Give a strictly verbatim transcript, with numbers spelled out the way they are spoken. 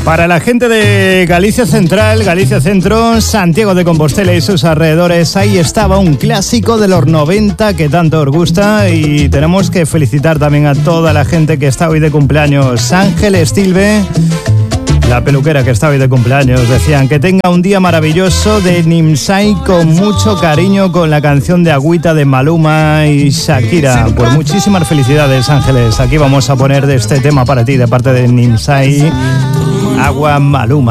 Para la gente de Galicia Central, Galicia Centro, Santiago de Compostela y sus alrededores, ahí estaba un clásico de los noventa que tanto os gusta, y tenemos que felicitar también a toda la gente que está hoy de cumpleaños. Ángel Estilbe, la peluquera que está hoy de cumpleaños, decían que tenga un día maravilloso de Nimsai, con mucho cariño, con la canción de Agüita de Maluma y Shakira. Pues muchísimas felicidades, Ángeles. Aquí vamos a poner de este tema para ti de parte de Nimsai, Agua Maluma.